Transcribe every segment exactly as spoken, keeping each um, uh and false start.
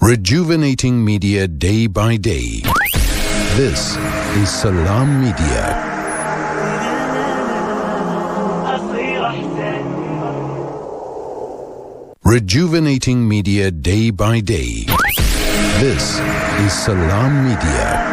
Rejuvenating media day by day. This is Salam Media. Rejuvenating media day by day. This is Salam Media.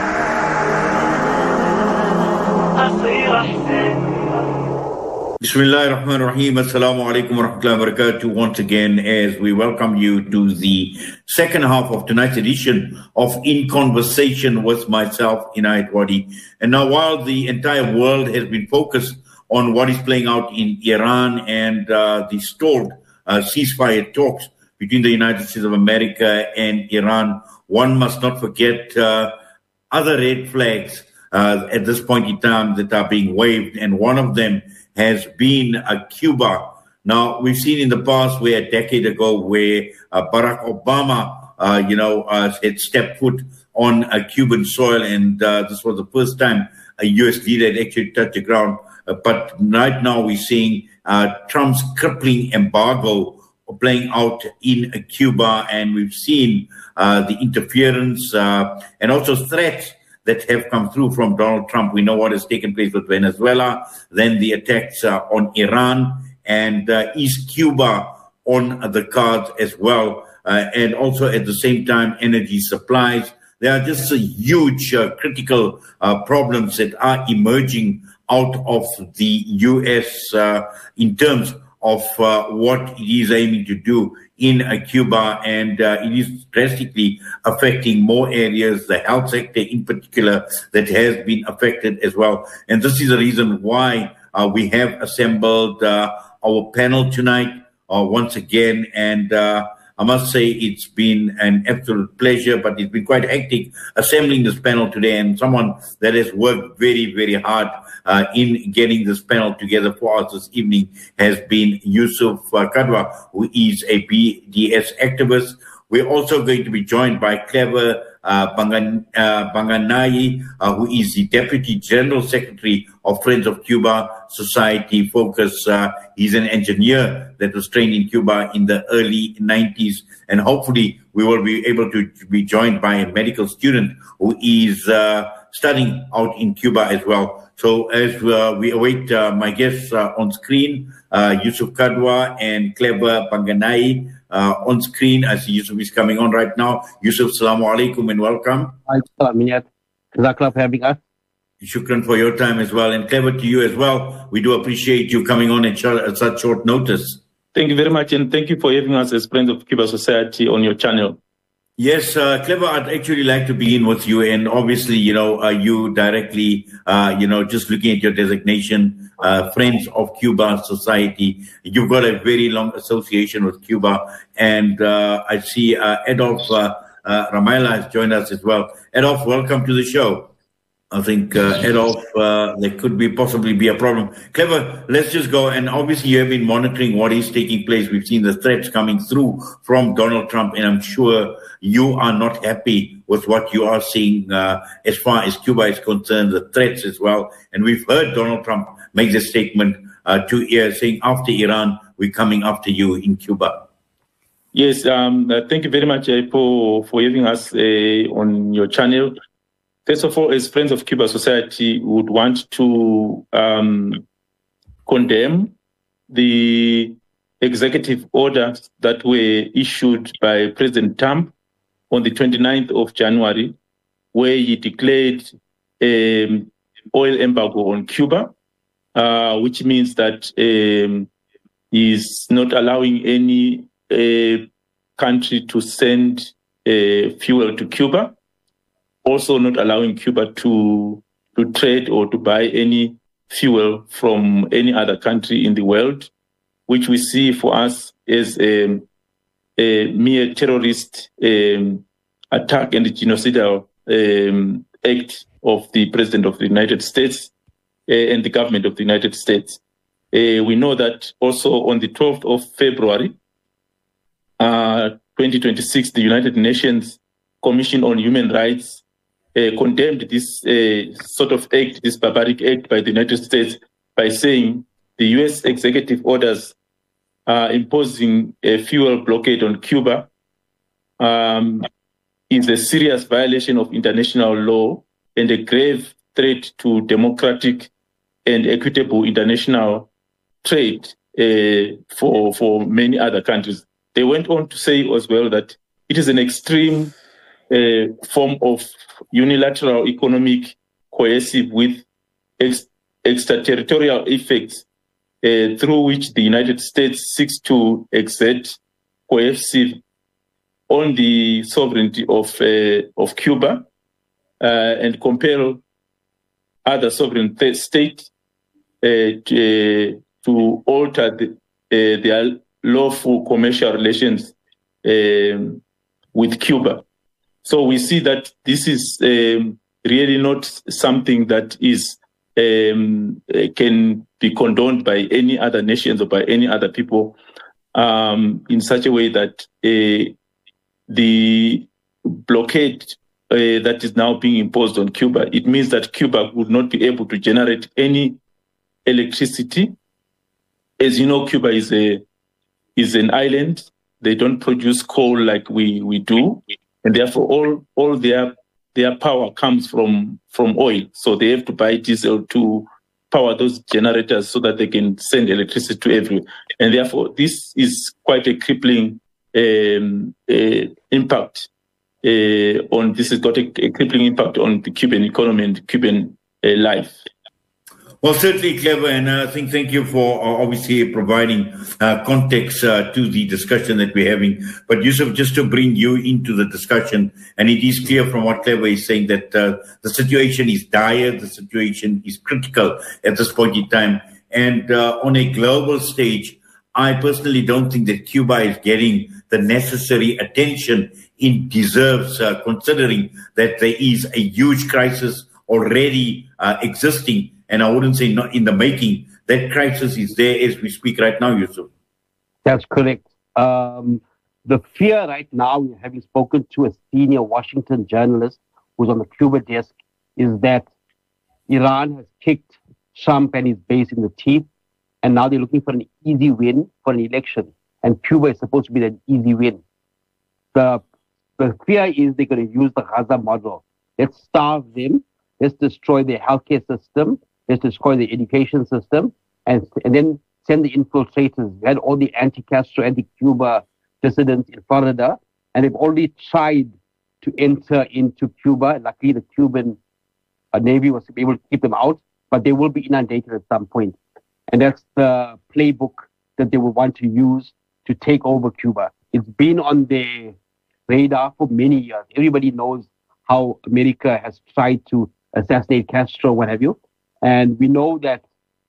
Bismillah ar-Rahman ar-Rahim. Assalamu alaikum wa rahmatullahi wa barakatuh. Once again, as we welcome you to the second half of tonight's edition of In Conversation with myself, Inayat Wadi. And now, while the entire world has been focused on what is playing out in Iran and uh, the stalled uh, ceasefire talks between the United States of America and Iran, one must not forget uh, other red flags uh, at this point in time that are being waved, and one of them has been uh, Cuba. Now, we've seen in the past where a decade ago where uh, Barack Obama, uh, you know, uh, had stepped foot on uh, Cuban soil, and uh, this was the first time a U S leader had actually touched the ground. Uh, but right now we're seeing uh, Trump's crippling embargo playing out in uh, Cuba, and we've seen uh, the interference uh, and also threats that have come through from Donald Trump. We know what has taken place with Venezuela, then the attacks uh, on Iran, and uh, East Cuba on uh, the cards as well, uh, and also at the same time energy supplies. There are just a huge uh, critical uh, problems that are emerging out of the U S uh, in terms of uh, what it is aiming to do in uh, Cuba, and uh, it is drastically affecting more areas, the health sector in particular, that has been affected as well. And this is the reason why uh, we have assembled uh, our panel tonight uh, once again, and uh, I must say it's been an absolute pleasure, but it's been quite hectic assembling this panel today, and someone that has worked very, very hard uh, in getting this panel together for us this evening has been Yusuf uh, Kadwa, who is a B D S activist. We're also going to be joined by Clever uh, Bangan, uh, Banganai, uh, who is the Deputy General Secretary of Friends of Cuba Society Focus. Uh, he's an engineer that was trained in Cuba in the early nineties, and hopefully we will be able to be joined by a medical student who is uh, studying out in Cuba as well. So as uh, we await uh, my guests uh, on screen, uh, Yusuf Kadwa and Clever Banganai, Uh, on screen, as Yusuf is coming on right now. Yusuf, salamu alaikum and welcome. Jazakallah for having us. Shukran for your time as well, and Clever to you as well. We do appreciate you coming on at, sh- at such short notice. Thank you very much, and thank you for having us as Friends of Cuba Society on your channel. Yes, uh, Clever, I'd actually like to begin with you, and obviously, you know, uh, you directly, uh, you know, just looking at your designation, uh, Friends of Cuba Society, you've got a very long association with Cuba, and uh, I see uh, Adolf uh, uh, Ramayla has joined us as well. Adolf, welcome to the show. I think, uh, Adolf, uh, there could be possibly be a problem. Clever, let's just go. And obviously you have been monitoring what is taking place. We've seen the threats coming through from Donald Trump, and I'm sure you are not happy with what you are seeing uh, as far as Cuba is concerned, the threats as well. And we've heard Donald Trump make the statement uh, to uh, saying, after Iran, we're coming after you in Cuba. Yes, um, uh, thank you very much uh, for, for having us uh, on your channel. First of all, as Friends of Cuba Society, we would want to um, condemn the executive orders that were issued by President Trump on the twenty-ninth of January, where he declared an oil embargo on Cuba, uh, which means that um, he's not allowing any uh, country to send uh, fuel to Cuba. Also not allowing Cuba to to trade or to buy any fuel from any other country in the world, which we see for us as a, a mere terrorist um, attack and genocidal um, act of the President of the United States uh, and the government of the United States. Uh, we know that also on the twelfth of February, uh, twenty twenty-six, the United Nations Commission on Human Rights Uh, condemned this uh, sort of act, this barbaric act by the United States, by saying the U S executive orders uh, imposing a fuel blockade on Cuba um, is a serious violation of international law and a grave threat to democratic and equitable international trade uh, for, for many other countries. They went on to say as well that it is an extreme uh, form of unilateral economic coercive with ex- extraterritorial effects uh, through which the United States seeks to exert coercive on the sovereignty of, uh, of Cuba uh, and compel other sovereign th- states uh, to, uh, to alter the, uh, their lawful commercial relations um, with Cuba. So we see that this is um, really not something that is um, can be condoned by any other nations or by any other people um, in such a way that uh, the blockade uh, that is now being imposed on Cuba, it means that Cuba would not be able to generate any electricity. As you know, Cuba is a is an island. They don't produce coal like we, we do, and therefore all all their their power comes from from oil. So they have to buy diesel to power those generators so that they can send electricity to everywhere. And therefore, this is quite a crippling um, uh, impact uh, on. This has got a, a crippling impact on the Cuban economy and Cuban uh, life. Well, certainly clever, and I uh, think thank you for uh, obviously providing uh, context uh, to the discussion that we're having. But Yusuf, just to bring you into the discussion, and it is clear from what Clever is saying that uh, the situation is dire, the situation is critical at this point in time. And uh, on a global stage, I personally don't think that Cuba is getting the necessary attention it deserves, uh, considering that there is a huge crisis already uh, existing. And I wouldn't say not in the making. That crisis is there as we speak right now, Yusuf. That's correct. Um, the fear right now, having spoken to a senior Washington journalist who's on the Cuba desk, is that Iran has kicked Trump and his base in the teeth, and now they're looking for an easy win for an election. And Cuba is supposed to be an easy win. The, the fear is they're going to use the Gaza model. Let's starve them. Let's destroy their healthcare system. Let's destroy the education system, and, and then send the infiltrators. We had all the anti-Castro, anti-Cuba dissidents in Florida, and they've already tried to enter into Cuba. Luckily, the Cuban uh, Navy was able to keep them out, but they will be inundated at some point. And that's the playbook that they will want to use to take over Cuba. It's been on their radar for many years. Everybody knows how America has tried to assassinate Castro, what have you. And we know that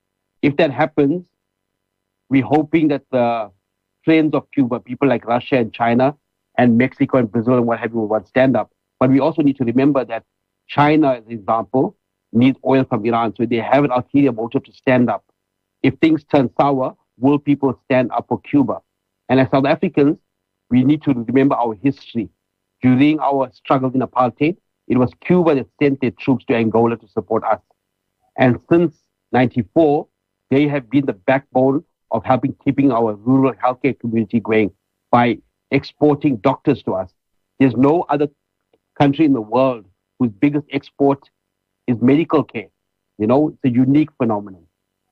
if that happens, we're hoping that the friends of Cuba, people like Russia and China and Mexico and Brazil and what have you, will stand up. But we also need to remember that China, as an example, needs oil from Iran. So they have an ulterior motive to stand up. If things turn sour, will people stand up for Cuba? And as South Africans, we need to remember our history. During our struggles in apartheid, it was Cuba that sent their troops to Angola to support us. And since ninety-four, they have been the backbone of helping keeping our rural healthcare community going by exporting doctors to us. There's no other country in the world whose biggest export is medical care. You know, it's a unique phenomenon.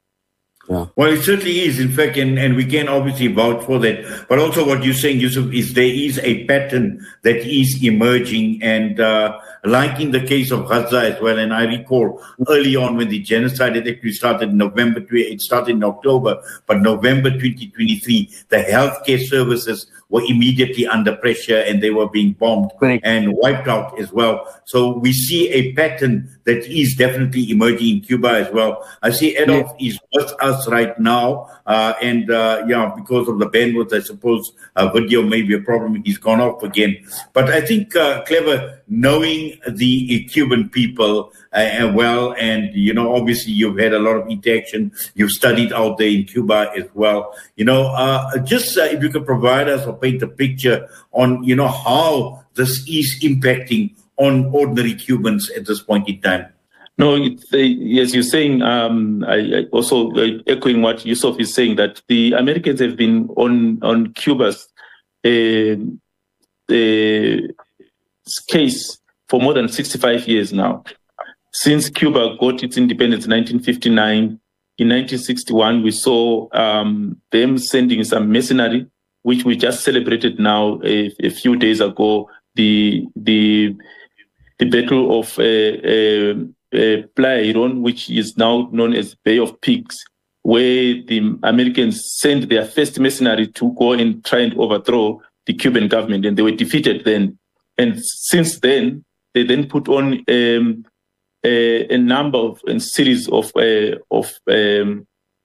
Yeah. Well, it certainly is, in fact, and, and we can obviously vouch for that. But also what you're saying, Yusuf, is there is a pattern that is emerging, and uh, like in the case of Gaza as well, and I recall early on when the genocide had actually started in November, it started in October, but November twenty twenty-three, the healthcare services were immediately under pressure and they were being bombed Great. and wiped out as well. So we see a pattern that is definitely emerging in Cuba as well. I see Adolf yeah. is with us right now, uh, and uh, yeah, because of the bandwidth, I suppose uh, video may be a problem. He's gone off again. But I think, uh, Clever, knowing the Cuban people uh, well, and, you know, obviously you've had a lot of interaction. You've studied out there in Cuba as well. You know, uh, just uh, if you could provide us or paint a picture on, you know, how this is impacting on ordinary Cubans at this point in time. No, it's, uh, as you're saying, um, I, I also uh, echoing what Yusuf is saying, that the Americans have been on on Cuba's uh, uh, case for more than sixty-five years now. Since Cuba got its independence in nineteen fifty-nine, in nineteen sixty-one, we saw um, them sending some mercenary, which we just celebrated now a, a few days ago, the the the Battle of uh, uh, uh, Playa Iron, which is now known as Bay of Pigs, where the Americans sent their first mercenary to go and try and overthrow the Cuban government, and they were defeated then. And since then, they then put on um, a, a number of a series of uh, of um,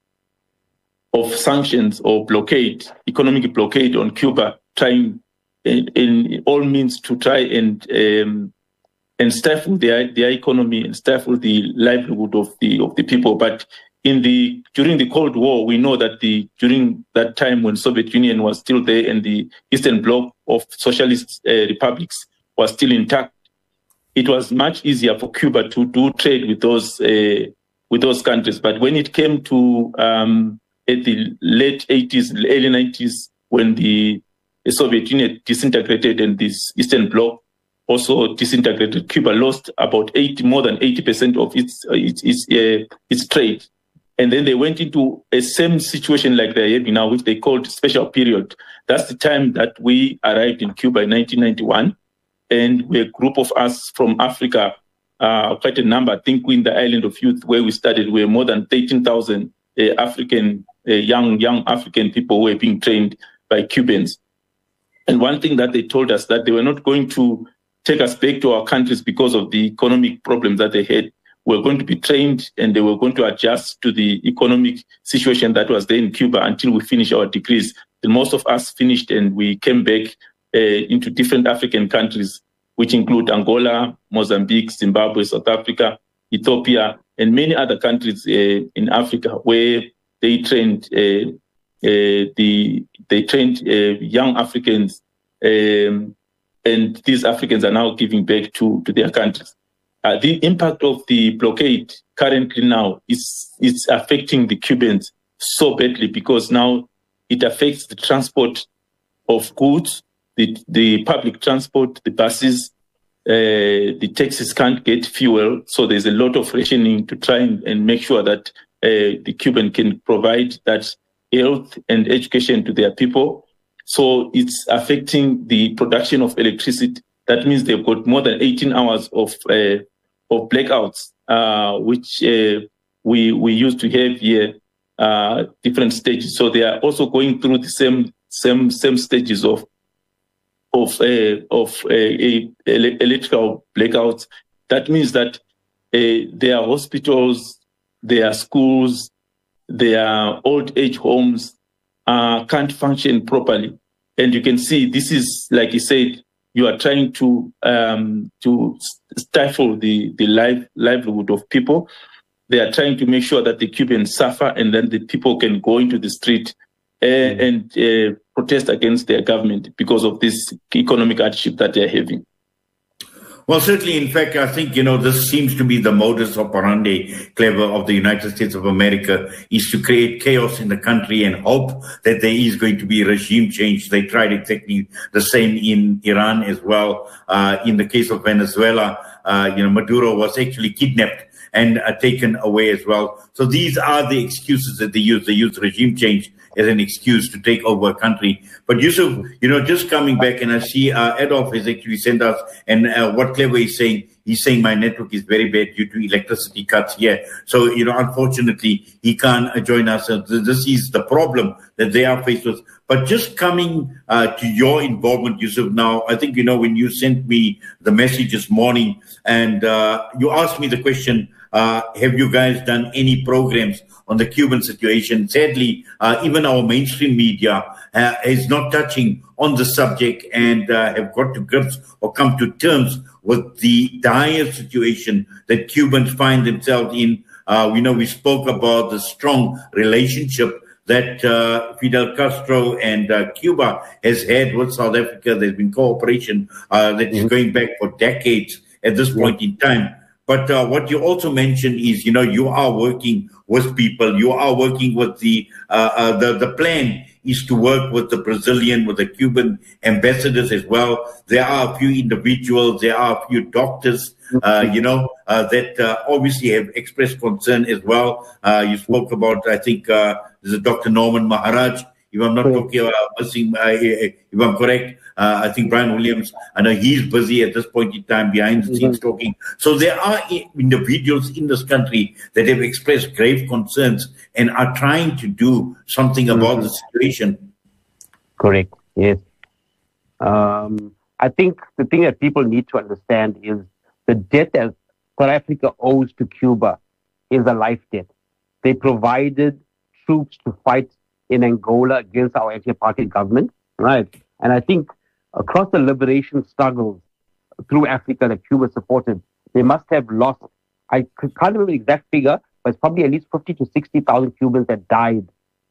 of sanctions or blockade, economic blockade on Cuba, trying in, in all means to try and um, and stifle their their economy and stifle the livelihood of the of the people. But in the during the Cold War, we know that the during that time when Soviet Union was still there and the Eastern Bloc of socialist uh, republics was still intact, it was much easier for Cuba to do trade with those uh, with those countries. But when it came to um, at the late eighties, early nineties, when the, the Soviet Union disintegrated and this Eastern Bloc also disintegrated, Cuba lost about eighty, more than eighty percent of its uh, its its, uh, its trade. And then they went into a same situation like they're having now, which they called special period. That's the time that we arrived in Cuba in nineteen ninety-one. And we're a group of us from Africa, uh, quite a number. I think we in the Island of Youth, where we started, we're more than thirteen thousand uh, African, uh, young young African people who were being trained by Cubans. And one thing that they told us, that they were not going to take us back to our countries because of the economic problems that they had. We were going to be trained and they were going to adjust to the economic situation that was there in Cuba until we finish our degrees. And most of us finished and we came back Uh, into different African countries, which include Angola, Mozambique, Zimbabwe, South Africa, Ethiopia, and many other countries uh, in Africa, where they trained uh, uh, the they trained uh, young Africans, um, and these Africans are now giving back to, to their countries. Uh, the impact of the blockade currently now is is affecting the Cubans so badly, because now it affects the transport of goods. The, the public transport, the buses, uh, the taxis can't get fuel. So there's a lot of rationing to try and, and make sure that uh, the Cuban can provide that health and education to their people. So it's affecting the production of electricity. That means they've got more than eighteen hours of uh, of blackouts, uh, which uh, we we used to have here, uh, different stages. So they are also going through the same same same stages of of uh, of uh, a, a electrical blackouts. That means that uh, their hospitals, their schools, their old age homes uh, can't function properly. And you can see this is, like you said, you are trying to um, to stifle the the life, livelihood of people. They are trying to make sure that the Cubans suffer, and then the people can go into the street uh, mm-hmm. and uh, protest against their government because of this economic hardship that they're having. Well, certainly, in fact, I think, you know, this seems to be the modus operandi, Clever, of the United States of America, is to create chaos in the country and hope that there is going to be regime change. They tried exactly the same in Iran as well. Uh, in the case of Venezuela, uh, you know, Maduro was actually kidnapped and uh, taken away as well. So these are the excuses that they use. They use regime change as an excuse to take over a country. But Yusuf, you know, just coming back, and I see uh, Adolf has actually sent us, and uh, what Clever is saying, he's saying my network is very bad due to electricity cuts here. So, you know, unfortunately, he can't uh, join us. Uh, this is the problem that they are faced with. But just coming uh, to your involvement, Yusuf, now, I think, you know, when you sent me the message this morning and uh, you asked me the question, uh, have you guys done any programs on the Cuban situation? Sadly, uh, even our mainstream media uh, is not touching on the subject and uh, have got to grips or come to terms with the dire situation that Cubans find themselves in. Uh, we know we spoke about the strong relationship that uh, Fidel Castro and uh, Cuba has had with South Africa. There's been cooperation uh, that is going back for decades at this point in time. But uh, what you also mentioned is, you know, you are working with people. You are working with the, uh, uh, the, the plan is to work with the Brazilian, with the Cuban ambassadors as well. There are a few individuals, there are a few doctors, uh, you know, uh, that uh, obviously have expressed concern as well. Uh, you spoke about, I think, uh, there's a Doctor Norman Maharaj. If I'm not talking about missing, uh, if I'm correct, uh, I think Brian Williams, I know he's busy at this point in time behind the scenes mm-hmm. talking. So there are individuals in this country that have expressed grave concerns and are trying to do something about mm-hmm. the situation. Correct, yes. Um, I think the thing that people need to understand is the debt that South Africa owes to Cuba is a life debt. They provided troops to fight in Angola against our anti-apartheid government, right? And I think across the liberation struggles through Africa that Cuba supported, they must have lost, I can't remember the exact figure, but it's probably at least fifty to sixty thousand Cubans that died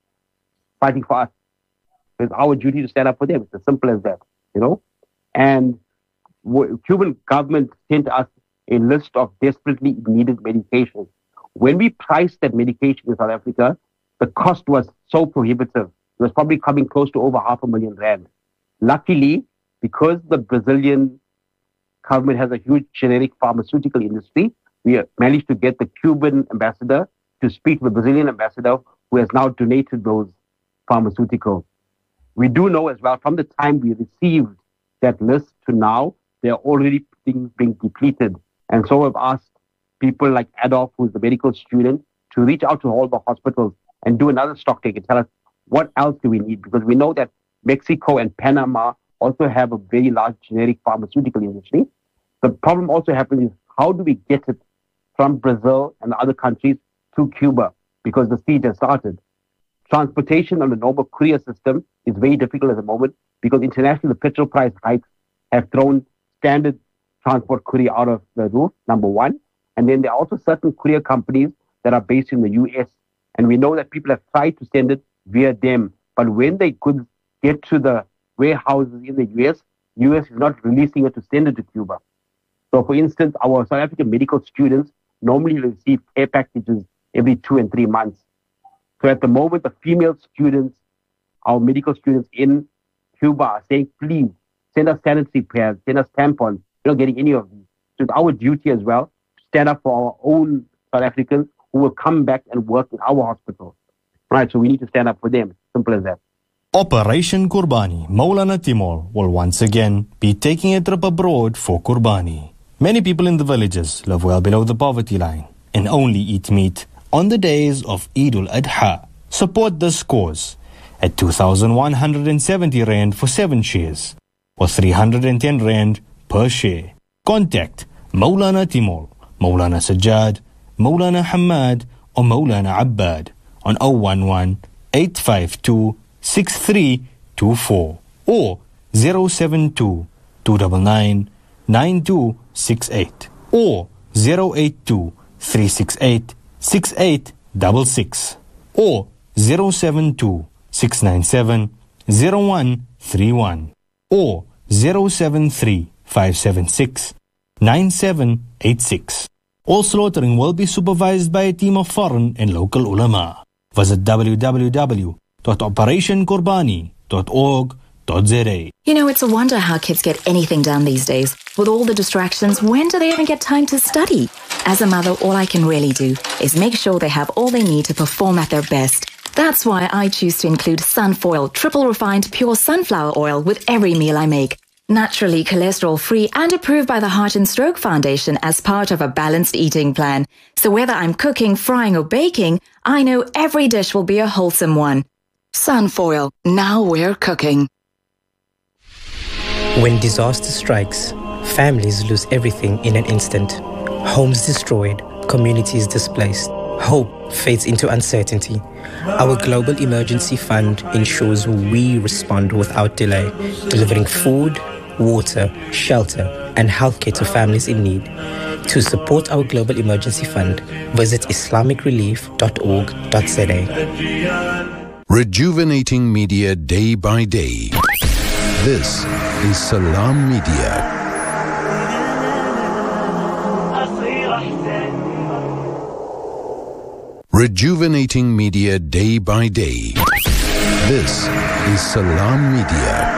fighting for us. It's our duty to stand up for them. It's as simple as that, you know? And w- Cuban government sent us a list of desperately needed medication. When we priced that medication in South Africa, the cost was so prohibitive. It was probably coming close to over half a million rand. Luckily, because the Brazilian government has a huge generic pharmaceutical industry, we managed to get the Cuban ambassador to speak to the Brazilian ambassador, who has now donated those pharmaceuticals. We do know as well, from the time we received that list to now, there are already things being depleted. And so we've asked people like Adolf, who's the medical student, to reach out to all the hospitals and do another stock take and tell us what else do we need, because we know that Mexico and Panama also have a very large generic pharmaceutical industry. The problem also happens is how do we get it from Brazil and other countries to Cuba, because the siege has started. Transportation on the normal courier system is very difficult at the moment because internationally the petrol price hikes have thrown standard transport courier out of the roof, number one. And then there are also certain courier companies that are based in the U S, and we know that people have tried to send it via them. But when they could get to the warehouses in the U S, U S is not releasing it to send it to Cuba. So, for instance, our South African medical students normally receive care packages every two and three months. So at the moment, the female students, our medical students in Cuba are saying, please, send us sanitary pads, send us tampons. We're not getting any of these. So it's our duty as well to stand up for our own South Africans who will come back and work in our hospitals. Right, so we need to stand up for them. Simple as that. Operation Kurbani, Maulana Timol will once again be taking a trip abroad for Kurbani. Many people in the villages live well below the poverty line and only eat meat on the days of Eid al-Adha. Support this cause at two thousand one hundred seventy rand for seven shares or three hundred ten rand per share. Contact Maulana Timol, Maulana Sajjad, Maulana Hamad or Maulana Abbad on zero one one, eight five two, six three two four or zero seven two, two nine nine, nine two six eight or zero eight two, three six eight, six eight six six or zero seven two, six nine seven, zero one three one or zero seven three, five seven six, nine seven eight six. All slaughtering will be supervised by a team of foreign and local ulama. Visit w w w dot operation kurbani dot org dot z a. You know, it's a wonder how kids get anything done these days. With all the distractions, when do they even get time to study? As a mother, all I can really do is make sure they have all they need to perform at their best. That's why I choose to include Sunfoil triple refined pure sunflower oil with every meal I make. Naturally cholesterol-free and approved by the Heart and Stroke Foundation as part of a balanced eating plan. So whether I'm cooking, frying or baking, I know every dish will be a wholesome one. Sunfoil, now we're cooking. When disaster strikes, families lose everything in an instant. Homes destroyed, communities displaced. Hope fades into uncertainty. Our Global Emergency Fund ensures we respond without delay, delivering food, water, shelter, and healthcare to families in need. To support our Global Emergency Fund, visit islamic relief dot org dot z a. Rejuvenating media day by day. This is Salam Media. Rejuvenating media day by day. This is Salam Media.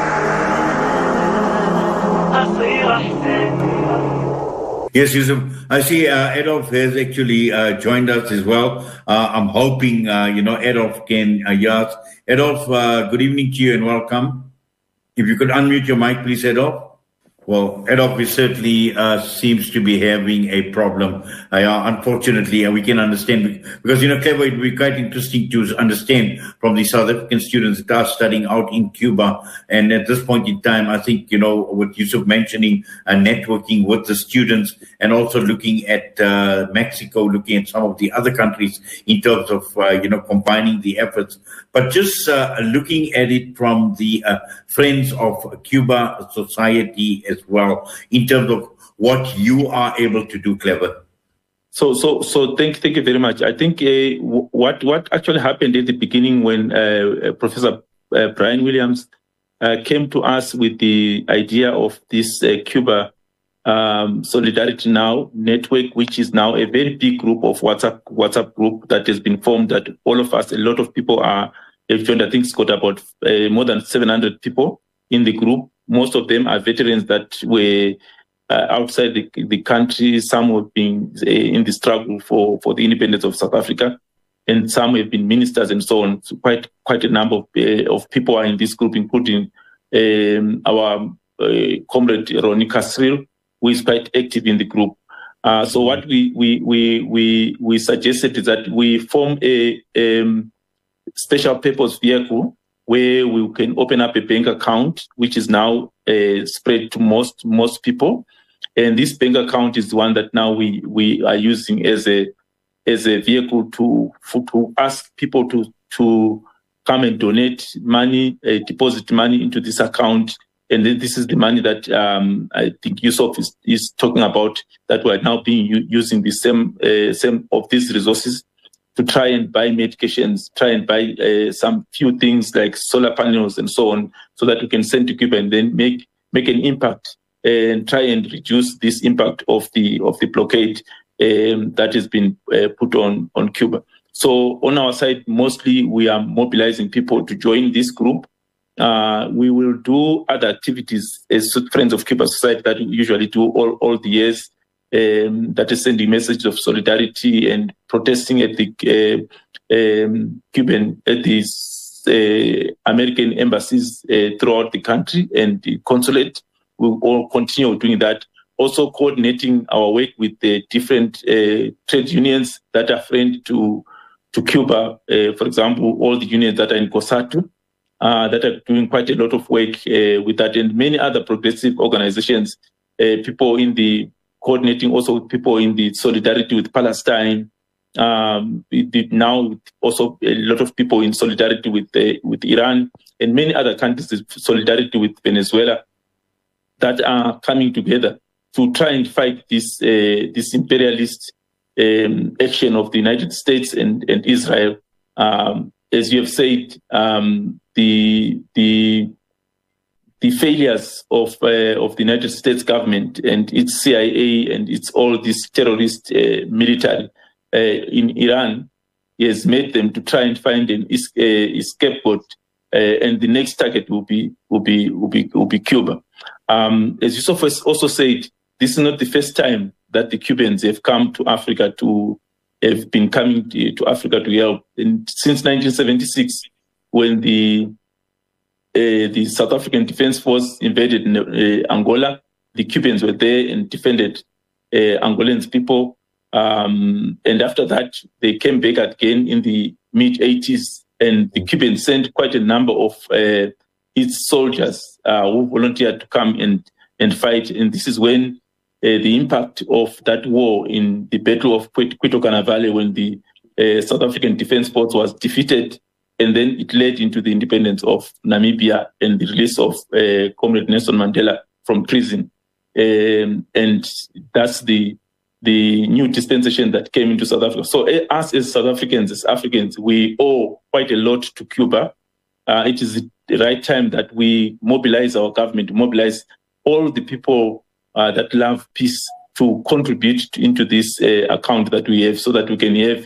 Yes, Yusuf. I see uh, Adolf has actually uh, joined us as well. Uh, I'm hoping, uh, you know, Adolf can uh, hear us. Adolf, uh, good evening to you and welcome. If you could unmute your mic, please, Adolf. Well, Adolf certainly uh, seems to be having a problem. Uh, unfortunately, uh, we can understand because, you know, Clever, it would be quite interesting to understand from the South African students that are studying out in Cuba. And at this point in time, I think, you know, with Yusuf mentioning uh, networking with the students and also looking at uh, Mexico, looking at some of the other countries in terms of, uh, you know, combining the efforts. But just uh, looking at it from the uh, Friends of Cuba Society as well, in terms of what you are able to do, Clever. So, so, so thank, thank you very much. I think uh, what what actually happened at the beginning when uh, Professor uh, Brian Williams uh, came to us with the idea of this uh, Cuba um, Solidarity Now network, which is now a very big group of WhatsApp WhatsApp group that has been formed. That all of us, a lot of people are have joined. I think it's got about uh, more than seven hundred people in the group. Most of them are veterans that were uh, outside the, the country. Some have been uh, in the struggle for, for the independence of South Africa, and some have been ministers and so on. So quite quite a number of, uh, of people are in this group, including um, our uh, comrade Ronnie Casril, who is quite active in the group. Uh, so what we we we we we suggested is that we form a um, special purpose vehicle where we can open up a bank account, which is now uh, spread to most most people, and this bank account is the one that now we we are using as a as a vehicle to for, to ask people to to come and donate money, uh, deposit money into this account, and then this is the money that um, I think Yusuf is, is talking about, that we are now being u- using the same uh, same of these resources to try and buy medications, try and buy uh, some few things like solar panels and so on, so that we can send to Cuba and then make make an impact and try and reduce this impact of the of the blockade um, that has been uh, put on on Cuba. So on our side, mostly we are mobilizing people to join this group. Uh, we will do other activities as Friends of Cuba Society that we usually do all, all the years. Um, that is sending messages of solidarity and protesting at the uh, um, Cuban, at the uh, American embassies uh, throughout the country and the consulate. We'll all continue doing that. Also coordinating our work with the different uh, trade unions that are friendly to to Cuba. Uh, for example, all the unions that are in COSATU uh, that are doing quite a lot of work uh, with that, and many other progressive organizations. Uh, people in the coordinating also with people in the solidarity with Palestine. Um, we did now also a lot of people in solidarity with uh, with Iran and many other countries in solidarity with Venezuela that are coming together to try and fight this uh, this imperialist um, action of the United States and, and Israel. Um, as you have said, um, the the the failures of uh, of the United States government and its C I A and its all this terrorist uh, military uh, in Iran has made them to try and find an es- uh, scapegoat, uh, and the next target will be will be will be will be Cuba. Um, as Yusuf has also said, this is not the first time that the Cubans have come to Africa to have been coming to, to Africa to help. And since nineteen seventy-six, when the Uh, the South African Defense Force invaded uh, Angola, the Cubans were there and defended uh, Angolans people. Um, and after that, they came back again in the mid eighties, and the Cubans sent quite a number of uh, its soldiers uh, who volunteered to come and, and fight. And this is when uh, the impact of that war in the Battle of Cuito Canavale, when the uh, South African Defense Force was defeated, and then it led into the independence of Namibia and the release of uh, Comrade Nelson Mandela from prison. Um, and that's the the new dispensation that came into South Africa. So uh, us as South Africans, as Africans, we owe quite a lot to Cuba. Uh, it is the right time that we mobilize our government, mobilize all the people uh, that love peace to contribute into this uh, account that we have, so that we can have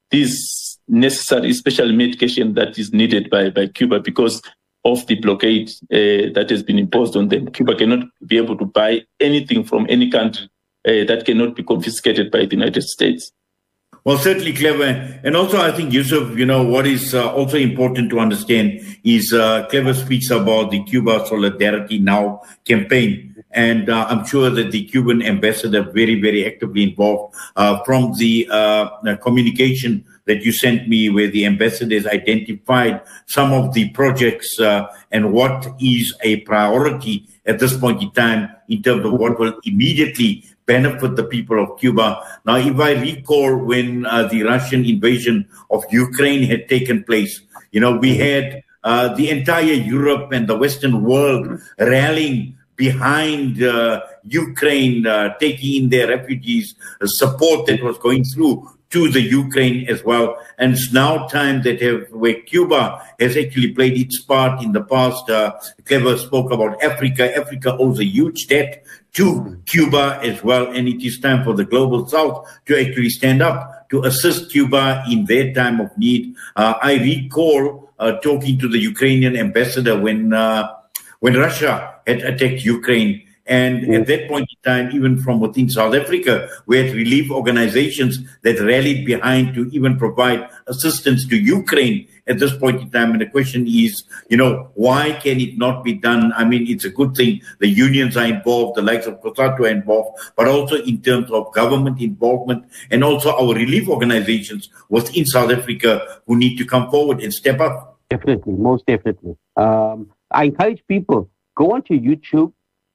this necessary special medication that is needed by, by Cuba because of the blockade uh, that has been imposed on them. Cuba cannot be able to buy anything from any country uh, that cannot be confiscated by the United States. Well, certainly clever. And also, I think, Yusuf, you know, what is uh, also important to understand is uh, Clever speaks about the Cuba Solidarity Now campaign. And uh, I'm sure that the Cuban ambassador very, very actively involved uh, from the uh, communication that you sent me where the ambassadors identified some of the projects uh, and what is a priority at this point in time in terms of what will immediately benefit the people of Cuba. Now, if I recall when uh, the Russian invasion of Ukraine had taken place, you know, we had uh, the entire Europe and the Western world rallying behind uh, Ukraine, uh, taking in their refugees, uh, support that was going through to the Ukraine as well. And it's now time that have, where Cuba has actually played its part in the past. Uh, Clever spoke about Africa. Africa owes a huge debt to Cuba as well. And it is time for the global South to actually stand up to assist Cuba in their time of need. Uh, I recall uh, talking to the Ukrainian ambassador when, uh, when Russia had attacked Ukraine. And mm. at that point in time, even from within South Africa, we had relief organizations that rallied behind to even provide assistance to Ukraine at this point in time. And the question is, you know, why can it not be done? I mean, it's a good thing. The unions are involved, the likes of COSATU are involved, but also in terms of government involvement and also our relief organizations within South Africa who need to come forward and step up. Definitely, most definitely. Um, I encourage people, go onto YouTube,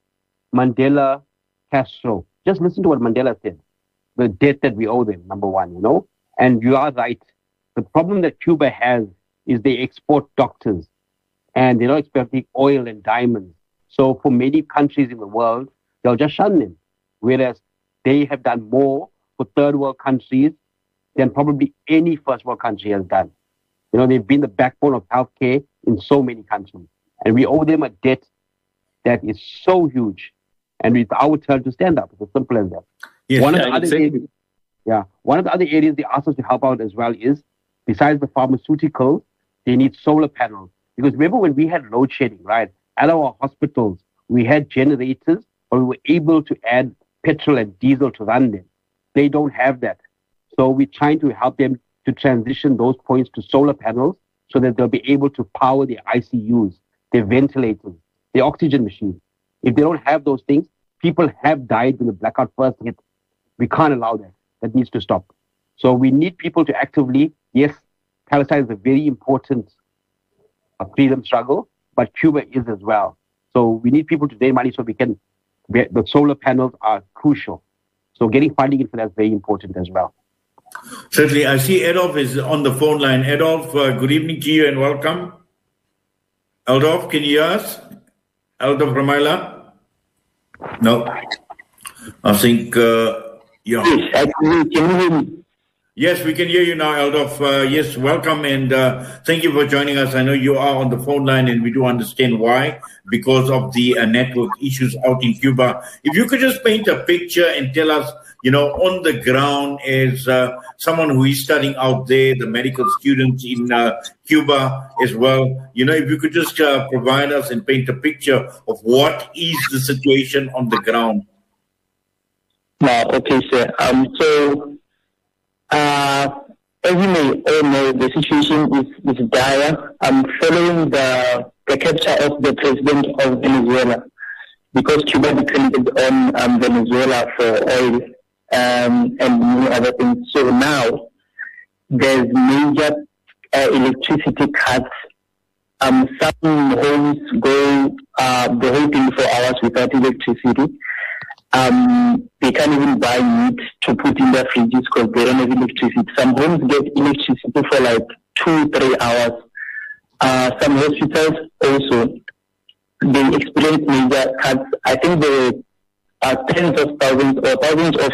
Mandela Castro. Just listen to what Mandela said. The debt that we owe them, number one, you know. And you are right. The problem that Cuba has is they export doctors and they're not exporting oil and diamonds. So for many countries in the world, they'll just shun them. Whereas they have done more for third world countries than probably any first world country has done. You know, they've been the backbone of healthcare in so many countries. And we owe them a debt that is so huge. And it's our turn to stand up. It's as simple as that. Yes, one of yeah, the other exactly. areas, yeah, one of the other areas they asked us to help out as well is, besides the pharmaceuticals, they need solar panels. Because remember when we had load shedding, right? At our hospitals, we had generators, but we were able to add petrol and diesel to run them. They don't have that. So we're trying to help them to transition those points to solar panels so that they'll be able to power their I C Us, their ventilators, their oxygen machines. If they don't have those things, people have died when the blackout first hit. We can't allow that. That needs to stop. So we need people to actively, yes, Palestine is a very important uh, freedom struggle, but Cuba is as well. So we need people to donate money so we can, the solar panels are crucial. So getting funding for that is very important as well. Certainly. I see Adolf is on the phone line. Adolf, uh, good evening to you and welcome. Adolf, can you hear us? Adolf Ramayla? No. I think, uh, yeah. Yes, I can, can you hear me? Yes, we can hear you now, Adolf. Uh, yes, welcome and uh, thank you for joining us. I know you are on the phone line and we do understand why, because of the uh, network issues out in Cuba. If you could just paint a picture and tell us, you know, on the ground as uh, someone who is studying out there, the medical students in uh, Cuba as well, you know, if you could just uh, provide us and paint a picture of what is the situation on the ground. No, okay, sir. Um, so, uh, as you may all know, the situation is, is dire. I'm following the, the capture of the president of Venezuela because Cuba depended on um, Venezuela for oil. Um, and many other things. So now there's major uh, electricity cuts. Um, some homes go uh, the whole twenty-four hours without electricity. Um, they can't even buy meat to put in their fridges because they don't have electricity. Some homes get electricity for like two, three hours. Uh, some hospitals also, they experience major cuts. I think there are tens of thousands or thousands of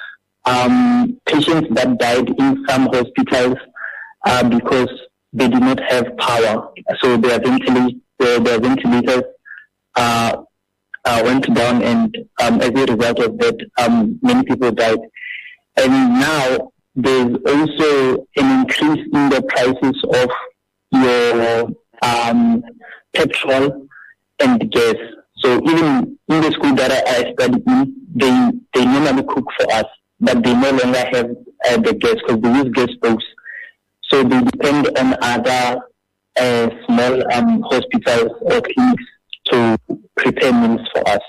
Um, patients that died in some hospitals uh, because they did not have power. So their ventilators, their, their ventilators uh, uh, went down, and um, as a result of that, um, many people died. And now there's also an increase in the prices of your um, petrol and gas. So even in the school that I study in, they, they normally cook for us, but they no longer have uh, the gas because they use gas stoves. So they depend on other uh, small um, hospitals or clinics to prepare meals for us.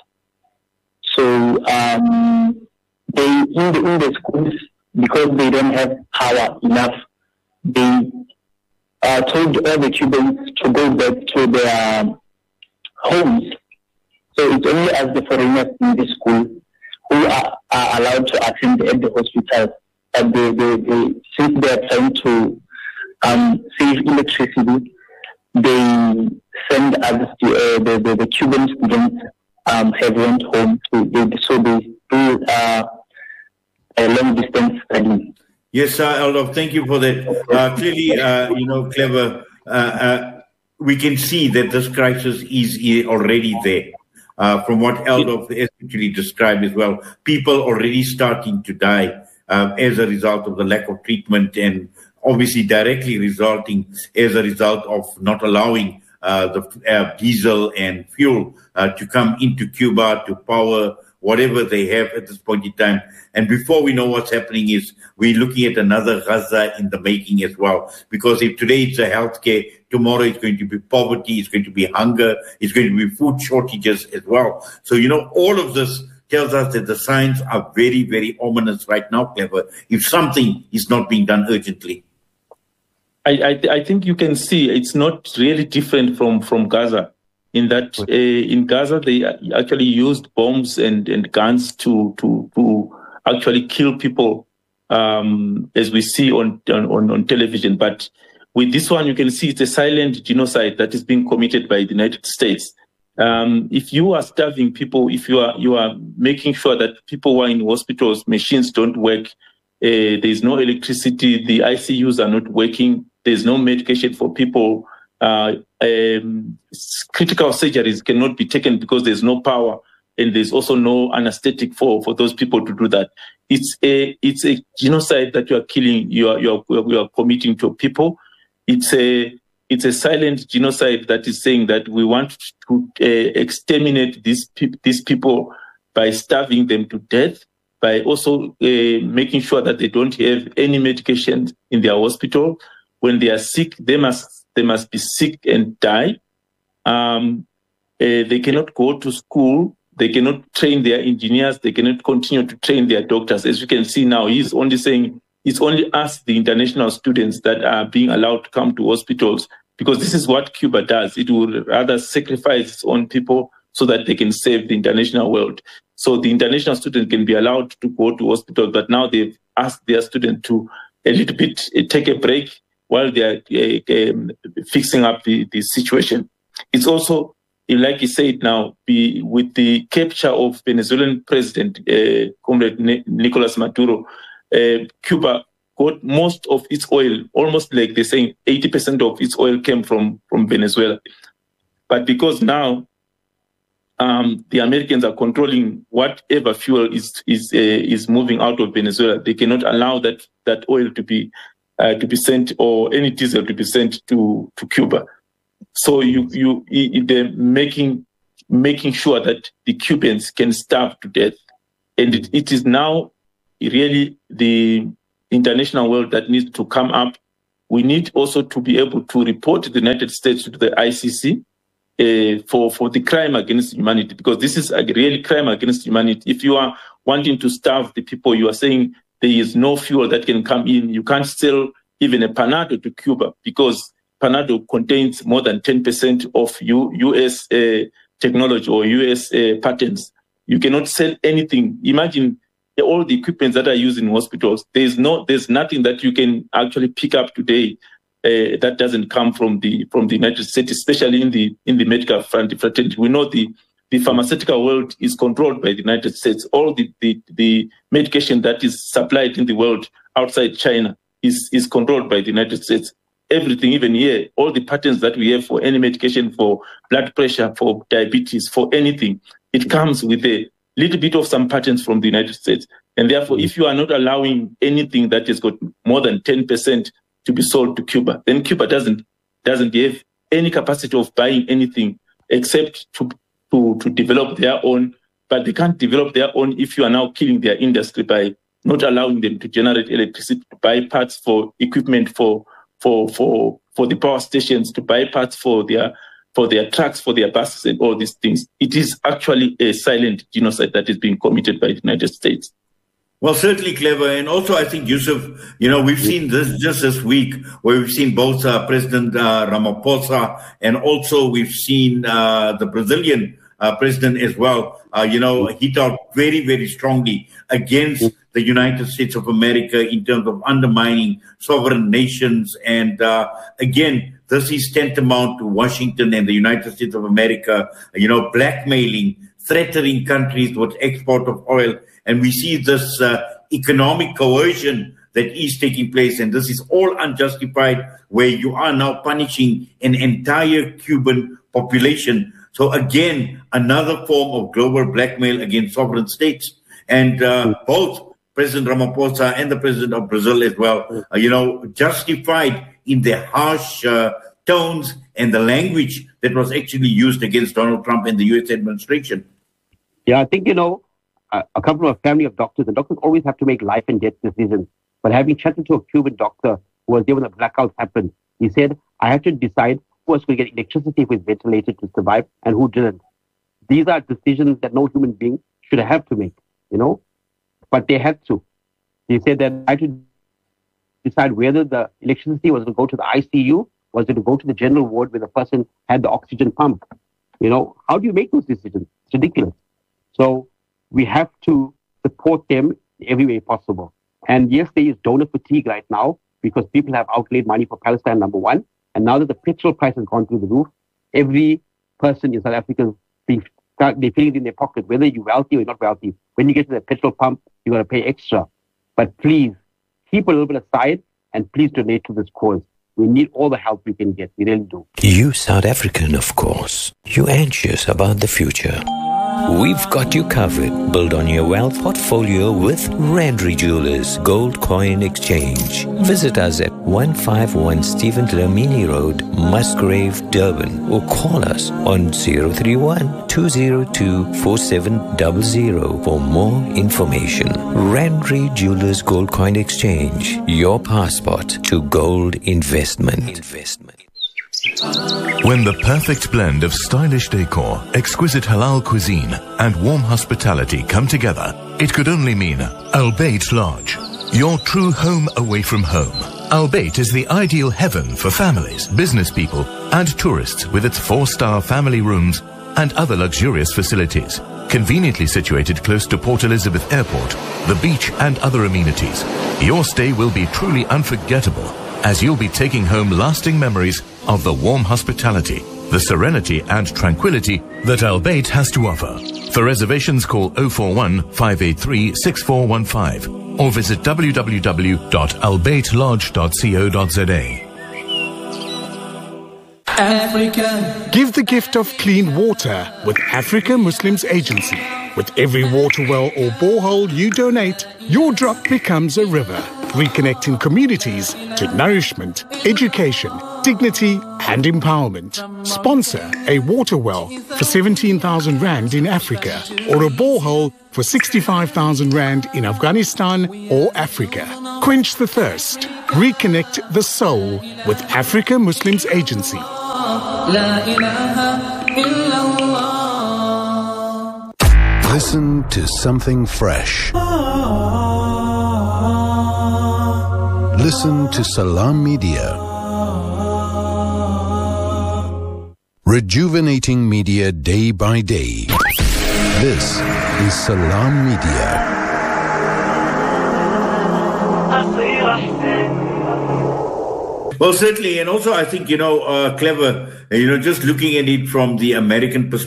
So um, they in the, in the schools, because they don't have power enough, they uh, told all the Cubans to go back to their um, homes. So it's only as the foreigners in the school who are, are allowed to attend at the hospitals. But they, they, they, since they are trying to um, save electricity, they send others to, uh, the, the, the Cuban students um, have went home. To, they, so they do uh, a long distance study. Yes, uh, Eldov, thank you for that. Uh, clearly, uh, you know, Clever, uh, uh, we can see that this crisis is already there. Uh, from what Eldov essentially described as well, people already starting to die uh, as a result of the lack of treatment, and obviously directly resulting as a result of not allowing uh, the uh, diesel and fuel uh, to come into Cuba to power whatever they have at this point in time. And before we know what's happening is we're looking at another Gaza in the making as well. Because if today it's a healthcare, tomorrow it's going to be poverty, it's going to be hunger, it's going to be food shortages as well. So, you know, all of this tells us that the signs are very, very ominous right now, Clever, if something is not being done urgently. I, I, I think you can see it's not really different from, from Gaza. In that, uh, in Gaza, they actually used bombs and, and guns to, to to actually kill people, um, as we see on, on on television. But with this one, you can see it's a silent genocide that is being committed by the United States. Um, if you are starving people, if you are you are making sure that people who are in hospitals, machines don't work, uh, there is no electricity, the I C Us are not working, there's no medication for people. Uh, um, critical surgeries cannot be taken because there's no power, and there's also no anesthetic for, for those people to do that. It's a it's a genocide that you are killing. You are you are you are committing to people. It's a it's a silent genocide that is saying that we want to uh, exterminate these pe- these people by starving them to death, by also uh, making sure that they don't have any medication in their hospital. When they are sick, they must. They must be sick and die. Um, uh, they cannot go to school. They cannot train their engineers. They cannot continue to train their doctors. As you can see now, he's only saying it's only us, the international students, that are being allowed to come to hospitals, because this is what Cuba does. It would rather sacrifice its own people so that they can save the international world. So the international students can be allowed to go to hospitals, but now they've asked their students to a little bit uh, take a break while they are uh, um, fixing up the, the situation. It's also, like you said now, be, with the capture of Venezuelan President, uh, Comrade Nicolas Maduro, uh, Cuba got most of its oil, almost like they're saying eighty percent of its oil came from, from Venezuela. But because now um, the Americans are controlling whatever fuel is is uh, is moving out of Venezuela, they cannot allow that, that oil to be Uh, to be sent, or any diesel to be sent to, to Cuba. So you you they're making making sure that the Cubans can starve to death, and it, it is now really the international world that needs to come up. We need also to be able to report the United States to the I C C uh, for for the crime against humanity, because this is a really crime against humanity. If you are wanting to starve the people, you are saying there is no fuel that can come in. You can't sell even a Panado to Cuba, because Panado contains more than ten percent of U, U.S. Uh, technology or U S uh, patents. You cannot sell anything. Imagine all the equipment that are used in hospitals. There's no, there's nothing that you can actually pick up today uh, that doesn't come from the from the United States, especially in the in the medical fraternity. We know the The pharmaceutical world is controlled by the United States. All the, the, the medication that is supplied in the world outside China is, is controlled by the United States. Everything, even here, all the patents that we have for any medication, for blood pressure, for diabetes, for anything, it comes with a little bit of some patents from the United States. And therefore, if you are not allowing anything that has got more than ten percent to be sold to Cuba, then Cuba doesn't doesn't have any capacity of buying anything except to, to, to develop their own. But they can't develop their own if you are now killing their industry by not allowing them to generate electricity, to buy parts for equipment for for for for the power stations, to buy parts for their for their trucks, for their buses, and all these things. It is actually a silent genocide that is being committed by the United States. Well, certainly clever. And also, I think, Yusuf, you know, we've seen this just this week where we've seen both uh, President uh, Ramaphosa and also we've seen uh, the Brazilian uh, president as well, uh, you know, hit out very, very strongly against the United States of America in terms of undermining sovereign nations. And uh, again, this is tantamount to Washington and the United States of America, you know, blackmailing, threatening countries with export of oil. And we see this uh, economic coercion that is taking place. And this is all unjustified, where you are now punishing an entire Cuban population. So again, another form of global blackmail against sovereign states. And uh, both President Ramaphosa and the President of Brazil as well, uh, you know, justified in their harsh uh, tones and the language that was actually used against Donald Trump and the U S administration. Yeah, I think, you know, a, a couple of family of doctors, and doctors always have to make life and death decisions. But having chatted to a Cuban doctor who was there when the blackout happened, he said, I had to decide who was going to get electricity if he was ventilated to survive and who didn't. These are decisions that no human being should have to make, you know, but they had to. He said that I had to decide whether the electricity was going to go to the I C U, was it to go to the general ward where the person had the oxygen pump. You know, how do you make those decisions? It's ridiculous. So we have to support them in every way possible. And yes, there is donor fatigue right now because people have outlaid money for Palestine, number one. And now that the petrol price has gone through the roof, every person in South Africa, being, they're feeling it in their pocket, whether you're wealthy or not wealthy. When you get to the petrol pump, you got to pay extra. But please, keep a little bit aside and please donate to this cause. We need all the help we can get. We really do. You South African, of course. You anxious about the future. We've got you covered. Build on your wealth portfolio with Randri Jewelers Gold Coin Exchange. Visit us at one fifty-one Stephen Dlamini Road, Musgrave, Durban, or call us on zero three one, two zero two, four seven zero zero for more information. Randri Jewelers Gold Coin Exchange, your passport to gold investment. Investment. When the perfect blend of stylish decor, exquisite halal cuisine, and warm hospitality come together, it could only mean Al Bayt Lodge, your true home away from home. Al Bayt is the ideal heaven for families, business people, and tourists with its four-star family rooms and other luxurious facilities. Conveniently situated close to Port Elizabeth Airport, the beach, and other amenities, your stay will be truly unforgettable, as you'll be taking home lasting memories of the warm hospitality, the serenity and tranquility that Al Bayt has to offer. For reservations, call zero four one, five eight three, six four one five or visit w w w dot al bayt lodge dot co dot z a. Africa. Give the gift of clean water with Africa Muslims Agency. With every water well or borehole you donate, your drop becomes a river, reconnecting communities to nourishment, education, dignity and empowerment. Sponsor a water well for seventeen thousand rand in Africa or a borehole for sixty-five thousand rand in Afghanistan or Africa. Quench the thirst. Reconnect the soul with Africa Muslims Agency. Listen to something fresh. Listen to Salam Media. Rejuvenating media day by day. This is Salam Media. Well, certainly. And also, I think, you know, uh, clever, you know, just looking at it from the American perspective.